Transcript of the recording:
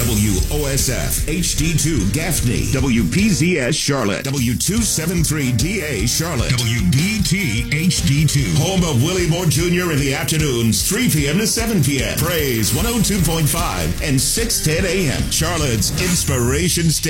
WOSF HD2 Gaffney, WPZS Charlotte, W273DA Charlotte, WBT HD2. Home of Willie Moore Jr. in the afternoons, 3 p.m. to 7 p.m. Praise 102.5 and 610 a.m. Charlotte's Inspiration Station.